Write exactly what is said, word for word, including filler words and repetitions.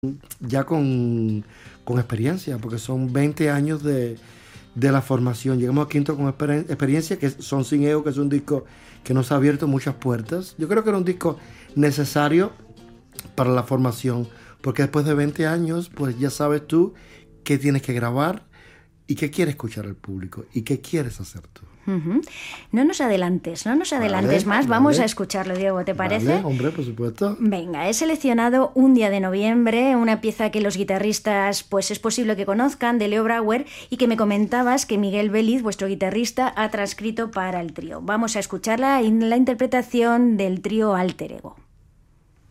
ya con, con experiencia, porque son veinte años de, de la formación. Llegamos a Quinto con exper- experiencia, que son Sin Ego, que es un disco que nos ha abierto muchas puertas. Yo creo que era un disco necesario para la formación, porque después de veinte años, pues ya sabes tú qué tienes que grabar y qué quiere escuchar el público y qué quieres hacer tú. Uh-huh. No nos adelantes, no nos adelantes Vale, más. Vamos vale. a escucharlo, Diego, ¿te parece? Vale, hombre, por supuesto. Venga, he seleccionado Un día de noviembre, una pieza que los guitarristas pues es posible que conozcan, de Leo Brauer, y que me comentabas que Miguel Vélez, vuestro guitarrista, ha transcrito para el trío. Vamos a escucharla en la interpretación del trío Alter Ego.